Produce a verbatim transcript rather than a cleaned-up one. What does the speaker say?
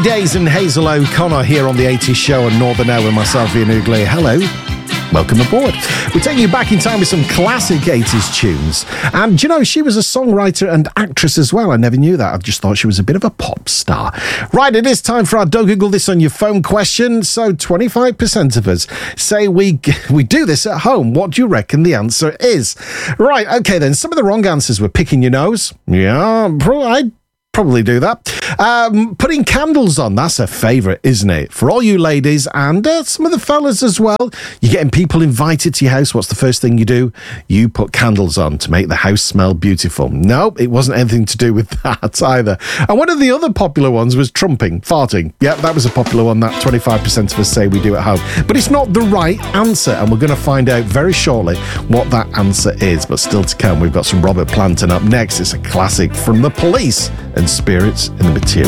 Days and Hazel O'Connor here on the eighties Show on Northern Air with myself, Ian Ugly. Hello. Welcome aboard. We're taking you back in time with some classic eighties tunes. And, you know, she was a songwriter and actress as well. I never knew that. I just thought she was a bit of a pop star. Right, it is time for our Don't Google This on Your Phone question. So twenty-five percent of us say we we do this at home. What do you reckon the answer is? Right, okay then. Some of the wrong answers were picking your nose. Yeah, I probably do that. Um, putting candles on, that's a favourite, isn't it? For all you ladies and uh, some of the fellas as well. You're getting people invited to your house. What's the first thing you do? You put candles on to make the house smell beautiful. No, it wasn't anything to do with that either. And one of the other popular ones was trumping, farting. Yeah, that was a popular one that twenty-five percent of us say we do at home. But it's not the right answer, and we're going to find out very shortly what that answer is. But still to come, we've got some Robert Plant, and up next, it's a classic from The Police and Spirits in the Material.